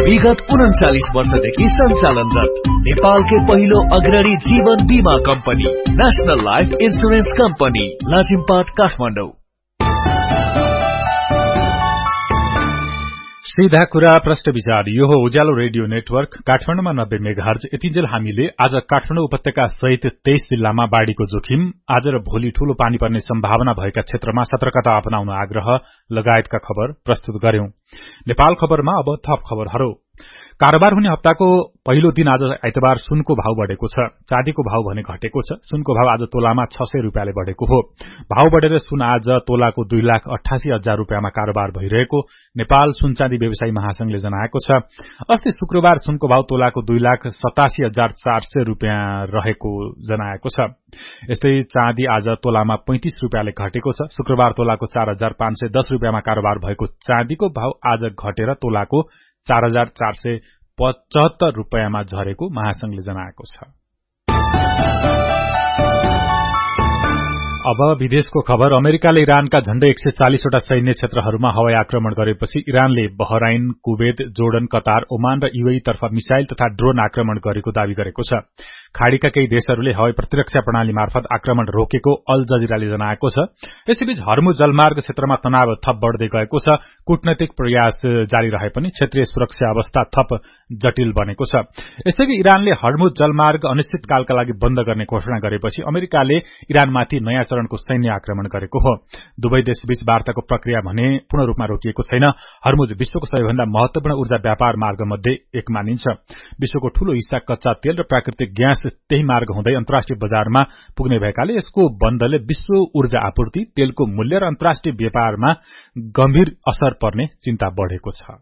विगत 39 वर्षदेखि सञ्चालनरत नेपालकै पहिलो अग्रणी जीवन बीमा company national life insurance company Lazimpat Kathmandu. सीधा कुरा प्रश्न विचार यो हो उज्यालो रेडियो नेटवर्क काठमाडौँमा 90 मेगाहर्ज। यतिन्जेल हामीले आज काठमाडौँ उपत्यका सहित 23 जिल्लामा बाढ़ीको जोखिम, आज र भोलि ठूलो पानी पर्ने सम्भावना भएका क्षेत्रमा सतर्कता अपनाउन आग्रह लगायतका खबर प्रस्तुत गर्यौं। नेपाल खबरमा अब थप खबरहरू। कारोबार हुने हप्ताको पहिलो दिन आज आइतबार सुनको भाव बढेको छ। चाँदीको भाव भने घटेको छ। सुनको भाव आज तोलामा 600 रुपियाँले बढेको हो। भाव बढेर सुन आज तोलाको 2,88,000 रुपियाँमा कारोबार भइरहेको नेपाल सुनचाँदी व्यवसायी महासंघले जनाएको छ। अस्ति शुक्रबार सुनको भाव तोलाको 2,87,400 रुपियाँ रहेको जनाएको छ। यस्तै चाँदी आज तोलामा 35 रुपियाँले घटेको छ। शुक्रबार तोलाको 4,510 रुपियाँमा कारोबार भएको चाँदीको भाव आज घटेर तोलाको 4,475 रुपियाँमा झरेको महासंघले जनाएको छ। अब विदेशको खबर। अमेरिकाले इरानका झण्डै 140 वटा सैन्य क्षेत्रहरूमा हवाई आक्रमण गरेपछि इरानले Bahrain, Kuwait, Jordan, Qatar, Oman र युएई तर्फ मिसाइल तथा ड्रोन आक्रमण गरेको दावी गरेको छ। खाड़ीका केही देशहरूले हवाई प्रतिरक्षा प्रणाली मार्फत आक्रमण रोकेको अल जजिराले जनाएको छ। यसैबीच हर्मुज जलमार्ग क्षेत्रमा तनाव थप बढ्दै गएको छ। कूटनैतिक प्रयास जारी रहे पनि क्षेत्रीय सुरक्षा अवस्था थप जटिल बनेको छ। यसैबीच इरानले हर्मुज जलमार्ग अनिश्चितकालका लागि बन्द गर्ने घोषणा गरेपछि अमेरिकाले इरानमाथि नयाँ चरणको सैन्य आक्रमण गरेको हो। दुवै देशबीच वार्ताको प्रक्रिया भने पूर्ण रूपमा रोकिएको छैन। हर्मुज विश्वको सबैभन्दा महत्वपूर्ण ऊर्जा व्यापार मार्ग मध्ये एक मानिन्छ। विश्वको ठूलो हिस्सा कच्चा तेल र प्राकृतिक ग्यास त्यही मार्ग हुँदै अन्तर्राष्ट्रिय बजारमा पुग्ने भएकाले यसको बन्दले विश्व ऊर्जा आपूर्ति, तेलको मूल्य र अन्तर्राष्ट्रिय व्यापारमा गम्भीर असर पर्ने चिन्ता बढ़ेको छ।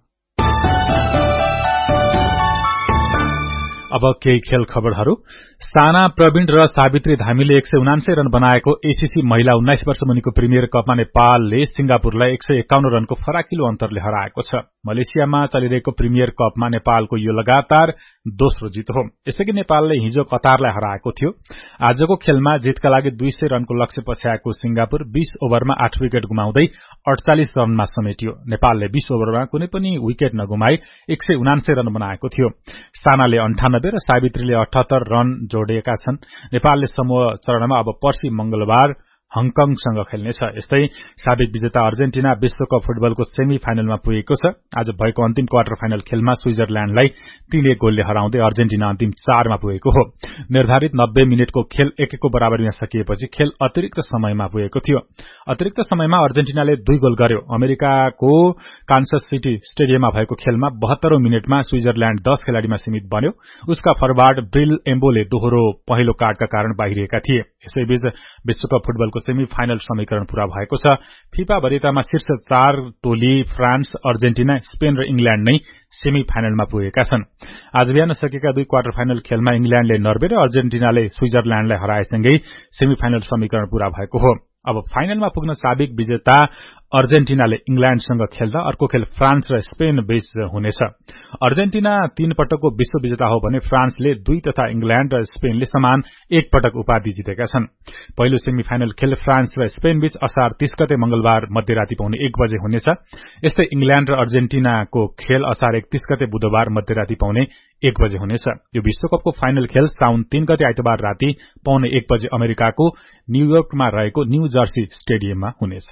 अब केही खेल खबरहरू। साना प्रवीण र सावित्री धामीले 179 रन बनाएको एसीसी महिला 19 वर्ष मुनिको प्रिमियर कपमा नेपालले सिंगापुरलाई 151 रनको फराकिलो अन्तरले हराएको छ। मलेसियामा चलिरहेको प्रिमियर कपमा नेपालको यो लगातार दोस्रो जित हो। यसैगरी नेपालले हिजो कतारलाई हराएको थियो। आजको खेलमा जितका लागि 200 रनको लक्ष्य पछ्याएको सिंगापुर 20 ओभरमा 8 विकेट गुमाउँदै 48 रनमा समेटियो। नेपालले 20 ओभरमा कुनै पनि विकेट नगुमाई 179 रन बनाएको थियो। सानाले 98 र सावित्रीले 78 रन जोडिएका छन्। नेपालले समूह चरणमा अब पर्सि मंगलबार हङकङसँग खेल्नेछ। यस्तै साबिक विजेता अर्जेन्टिना विश्वकप फुटबलको सेमी फाइनलमा पुगेको छ। आज भएको अन्तिम क्वार्टर फाइनल खेलमा स्विजरल्याण्डलाई 3-1 गोलले हराउँदै अर्जेन्टिना अन्तिम 4 मा पुगेको हो। निर्धारित 90 मिनेटको खेल 1-1 को बराबरीमा सकिएपछि खेल अतिरिक्त समयमा पुगेको थियो। अतिरिक्त समयमा अर्जेन्टिनाले 2 गोल गर्यो। अमेरिकाको कान्सस सिटी स्टेडियममा भएको खेलमा 72औं मिनेटमा स्विजरल्याण्ड 10 खेलाड़ीमा सीमित बन्यो। उसका फरवार्ड ब्रिल एम्बोले दोहोरो पहिलो कार्डका कारण बाहिरिएका थिए। यसैबीच विश्वकप फुटबलको सेमी फाइनल समीकरण पूरा भएको छ। फिफा वरियतामा शीर्ष 4 टोली फ्रान्स, अर्जेन्टिना, स्पेन र इंग्ल्याण्ड नै सेमी फाइनलमा पुगेका छन्। आज बिहान सकेका 2 क्वार्टर फाइनल खेलमा इंग्ल्याण्डले नर्वे र अर्जेन्टिनाले स्विजरल्याण्डलाई हराएसँगै सेमी फाइनल समीकरण पूरा भएको हो। अब फाइनलमा पुग्न साबिक विजेता अर्जेन्टिनाले इंग्ल्याण्डसँग खेल्दा अर्को खेल फ्रान्स र स्पेन बीच हुनेछ। अर्जेन्टिना 3 पटकको विश्व विजेता हो भने फ्रान्सले 2 तथा इंग्ल्याण्ड र स्पेनले समान 1 पटक उपाधि जितेका छन्। पहिलो सेमी फाइनल खेल फ्रान्स र स्पेन बीच असार 30 गते मंगलबार मध्यराती पाउने 1 बजे हुनेछ। यस्तै इंग्ल्याण्ड र अर्जेन्टिनाको खेल असार 31 गते बुधबार मध्यराती पाउने 1 बजे हुनेछ। यो विश्वकपको फाइनल खेल साउन 3 गते आइतबार राति पाउने 1 बजे अमेरिकाको न्यूयोर्कमा रहेको न्यू जर्सी स्टेडियममा हुनेछ।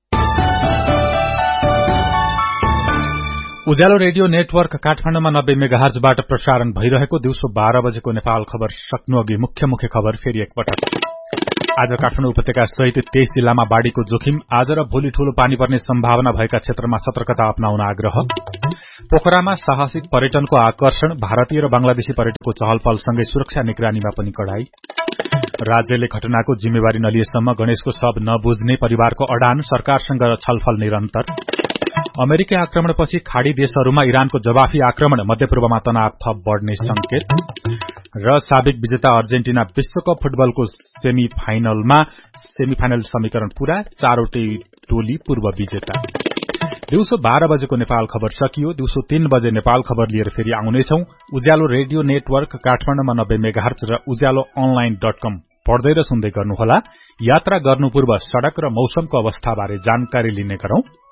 उज्यालो रेडियो नेटवर्क काठमाडौँमा 90 मेगाहर्जबाट प्रसारण भइरहेको दिउँसो 12 बजेको नेपाल खबर सक्नु अघि मुख्य खबर फेरि एकपटक। आज काठमाडौँ उपत्यका सहित 23 जिल्लामा बाढ़ीको जोखिम, आज र भोलि ठूलो पानी पर्ने सम्भावना भएका क्षेत्रमा सतर्कता अपनाउन आग्रह। पोखरामा साहसिक पर्यटनको आकर्षण, भारतीय र बंगलादेशी पर्यटकको चहलपहलसँगै सुरक्षा निगरानीमा पनि कडाई। राज्यले घटनाको जिम्मेवारी नलिएसम्म गणेशको शव नबुझ्ने परिवारको अडान, सरकारसँग छलफल निरन्तर। अमेरिकी आक्रमणपछि खाड़ी देशहरूमा इरानको जवाफी आक्रमण, मध्यपूर्वमा तनाव थप बढ़ने संकेत। र साबिक विजेता अर्जेन्टिना विश्वकप फुटबलको सेमी फाइनल समीकरण पूरा, 4वटै टोली पूर्व विजेता। दिउँसो 12 बजेको नेपाल खबर सकियो। दिउँसो 3 बजे नेपाल खबर लिएर फेरि आउनेछौं। उज्यालो रेडियो नेटवर्क काठमाडौँमा 90 मेगाहर्ज र उज्यालो online.com पढ्दै र सुन्दै गर्नुहोला। यात्रा गर्नु पूर्व सड़क र मौसमको अवस्थाबारे जानकारी लिने गरौं।